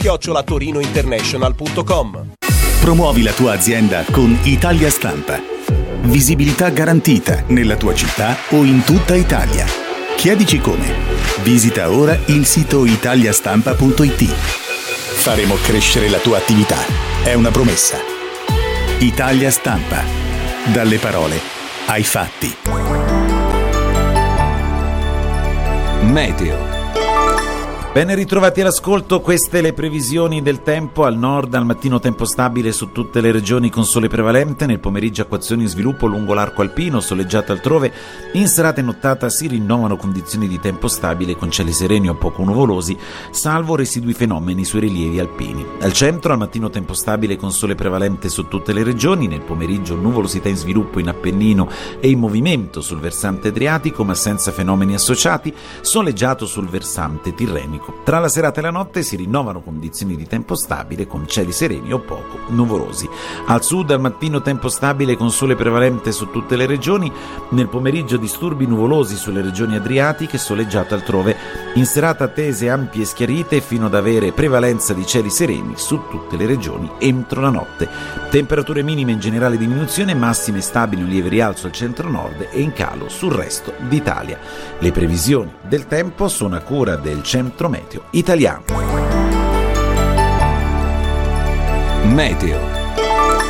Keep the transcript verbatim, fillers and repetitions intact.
chiocciola torinointernational punto com. Promuovi la tua azienda con Italia Stampa. Visibilità garantita nella tua città o in tutta Italia. Chiedici come. Visita ora il sito italiastampa punto it. Faremo crescere la tua attività. È una promessa. Italia Stampa. Dalle parole ai fatti. Meteo. Ben ritrovati all'ascolto, queste le previsioni del tempo. Al nord al mattino tempo stabile su tutte le regioni con sole prevalente, nel pomeriggio acquazzoni in sviluppo lungo l'arco alpino, soleggiato altrove, in serata e nottata si rinnovano condizioni di tempo stabile con cieli sereni o poco nuvolosi, salvo residui fenomeni sui rilievi alpini. Al centro al mattino tempo stabile con sole prevalente su tutte le regioni, nel pomeriggio nuvolosità in sviluppo in Appennino e in movimento sul versante adriatico ma senza fenomeni associati, soleggiato sul versante tirrenico. Tra la serata e la notte si rinnovano condizioni di tempo stabile con cieli sereni o poco nuvolosi. Al sud al mattino tempo stabile con sole prevalente su tutte le regioni, nel pomeriggio disturbi nuvolosi sulle regioni adriatiche, soleggiato altrove, in serata tese ampie e schiarite fino ad avere prevalenza di cieli sereni su tutte le regioni entro la notte. Temperature minime in generale diminuzione, massime stabili, un lieve rialzo al centro-nord e in calo sul resto d'Italia. Le previsioni del tempo sono a cura del Centro Meteo Italiano. Meteo.